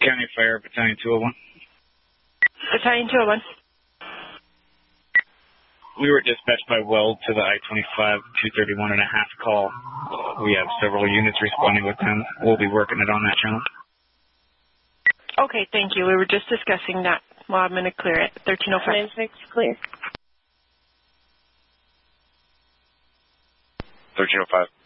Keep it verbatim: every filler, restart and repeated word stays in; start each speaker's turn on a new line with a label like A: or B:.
A: County Fire, Battalion two oh one.
B: Battalion two oh one.
A: We were dispatched by Weld to the I twenty-five two thirty-one and a half call. We have several units responding with them. We'll be working it on that channel.
B: Okay, thank you. We were just discussing that. Well, I'm going to clear it. thirteen oh five.
C: nine six, clear.
D: thirteen oh five.